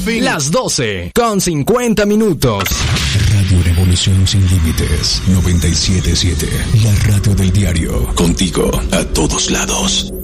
fin. Las 12:50. Radio Revolución Sin Límites 97.7. La radio del diario. Contigo a todos lados.